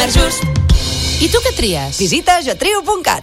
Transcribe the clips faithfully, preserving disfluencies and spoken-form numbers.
Just. I tu què tries? Visita jatrio punt cat.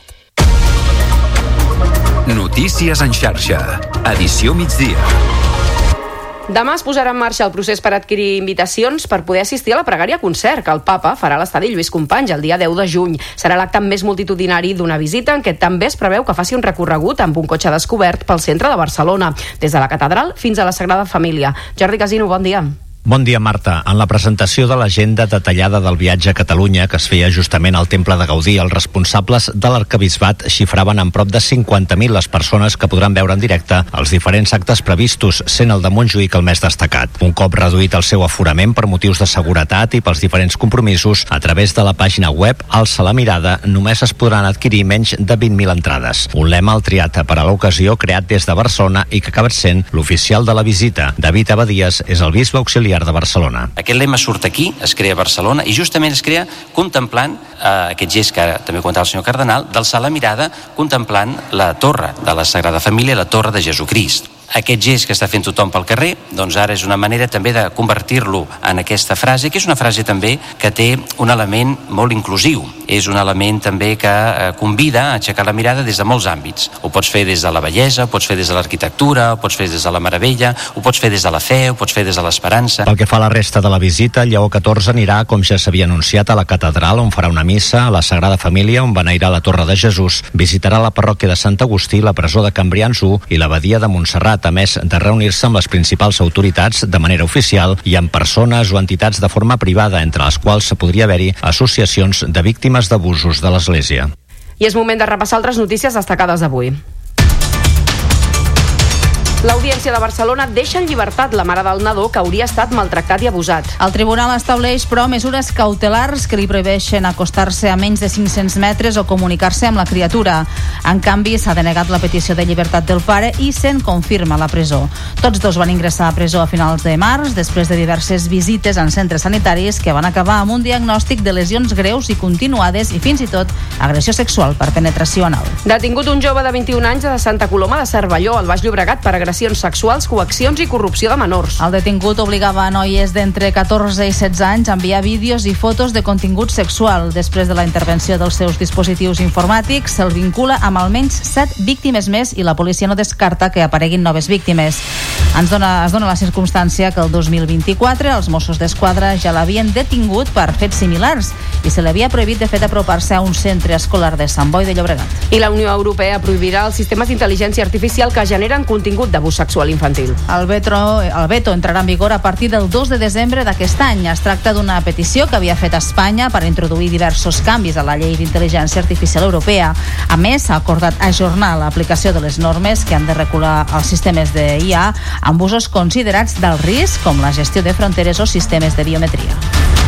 Notícies en xarxa. Edició migdia. Demà es posarà en marxa el procés per adquirir invitacions per poder assistir a la pregària concert que el Papa farà a l'estadi Lluís Companys el dia deu de juny. Serà l'acte més multitudinari d'una visita en què també es preveu que faci un recorregut amb un cotxe descobert pel centre de Barcelona, des de la catedral fins a la Sagrada Família. Jordi Casino, bon dia. Bon dia, Marta. En la presentació de l'agenda detallada del viatge a Catalunya, que es feia justament al Temple de Gaudí, els responsables de l'arquebisbat xifraven en prop de cinquanta mil les persones que podran veure en directe els diferents actes previstos, sent el de Montjuïc el més destacat. Un cop reduït el seu aforament per motius de seguretat i pels diferents compromisos, a través de la pàgina web Alça la mirada, només es podran adquirir menys de vint mil entrades. Un lema el triat per a l'ocasió, creat des de Barcelona i que ha acabat sent l'oficial de la visita. David Abadies és el bisbe auxiliar de Barcelona. Aquest lema surt aquí, es crea a Barcelona i justament es crea contemplant eh, aquest gest que ara també comentava el senyor Cardenal, d'alçar la mirada contemplant la torre de la Sagrada Família, la torre de Jesucrist. Aquest gest que està fent tothom pel carrer, doncs ara és una manera també de convertir-lo en aquesta frase, que és una frase també que té un element molt inclusiu. És un element també que eh, convida a aixecar la mirada des de molts àmbits. Ho pots fer des de la bellesa, ho pots fer des de l'arquitectura, ho pots fer des de la meravella, ho pots fer des de la fe, ho pots fer des de l'esperança. Pel que fa a la resta de la visita, Lleó catorze anirà, com ja s'havia anunciat, a la catedral, on farà una missa, a la Sagrada Família, on beneirar la Torre de Jesús, visitarà la parròquia de Sant Agustí, la presó de Cambrians u i l'abadia de Montserrat, a més de reunir-se amb les principals autoritats de manera oficial i amb persones o entitats de forma privada, entre les quals podria haver-hi associacions de víctimes d'abusos de l'Església. I és moment de repassar altres notícies destacades d'avui. L'Audiència de Barcelona deixa en llibertat la mare del nadó que hauria estat maltractat i abusat. El tribunal estableix, però, mesures cautelars que li prohibeixen acostar-se a menys de cinc-cents metres o comunicar-se amb la criatura. En canvi, s'ha denegat la petició de llibertat del pare i se'n confirma la presó. Tots dos van ingressar a presó a finals de març, després de diverses visites en centres sanitaris que van acabar amb un diagnòstic de lesions greus i continuades i fins i tot agressió sexual per penetració anal. Detingut un jove de vint-i-un anys de Santa Coloma de Cervelló, al Baix Llobregat, per agressió sexuals, coaccions i corrupció de menors. El detingut obligava a noies d'entre catorze i setze anys a enviar vídeos i fotos de contingut sexual. Després de la intervenció dels seus dispositius informàtics, se'l vincula amb almenys set víctimes més i la policia no descarta que apareguin noves víctimes. Ens dona, es dona la circumstància que el dos mil vint-i-quatre els Mossos d'Esquadra ja l'havien detingut per fets similars i se li havia prohibit de fet apropar-se a un centre escolar de Sant Boi de Llobregat. I la Unió Europea prohibirà els sistemes d'intel·ligència artificial que generen contingut d'abús sexual infantil. El veto, el veto entrarà en vigor a partir del dos de desembre d'aquest any. Es tracta d'una petició que havia fet Espanya per introduir diversos canvis a la llei d'intel·ligència artificial europea. A més, s'ha acordat ajornar l'aplicació de les normes que han de regular els sistemes de I A amb usos considerats d'alt risc, com la gestió de fronteres o sistemes de biometria.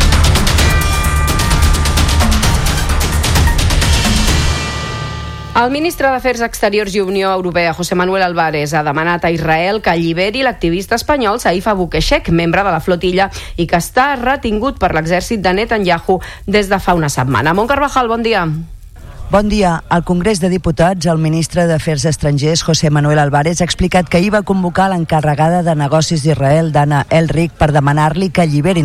El ministre d'Afers Exteriors i Unió Europea, José Manuel Álvarez, ha demanat a Israel que alliberi l'activista espanyol Saif Abou-Keshek, membre de la flotilla i que està retingut per l'exèrcit de Netanyahu des de fa una setmana. Mont Carvajal, bon dia. Bon dia. Al Congrés de Diputats, el ministre d'Afers Estrangers, José Manuel Álvarez, ha explicat que ahir va convocar l'encarregada de negocis d'Israel, Dana Elric, per demanar-li que alliberin